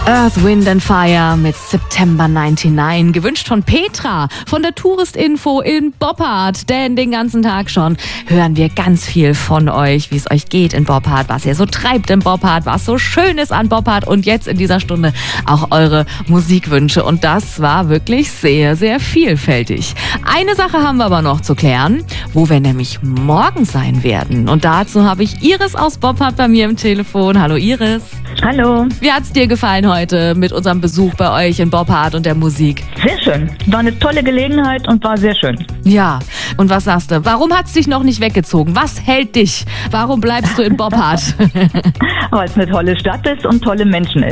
Earth, Wind and Fire mit September 99. Gewünscht von Petra von der Touristinfo in Boppard. Denn den ganzen Tag schon hören wir ganz viel von euch, wie es euch geht in Boppard, was ihr so treibt in Boppard, was so schön ist an Boppard und jetzt in dieser Stunde auch eure Musikwünsche. Und das war wirklich sehr, sehr vielfältig. Eine Sache haben wir aber noch zu klären, wo wir nämlich morgen sein werden. Und dazu habe ich Iris aus Boppard bei mir im Telefon. Hallo Iris. Hallo. Wie hat's dir gefallen heute mit unserem Besuch bei euch in Boppard und der Musik? Sehr schön. War eine tolle Gelegenheit und war sehr schön. Ja, und was sagst du? Warum hat's dich noch nicht weggezogen? Was hält dich? Warum bleibst du in Boppard? Weil es eine tolle Stadt ist und tolle Menschen ist.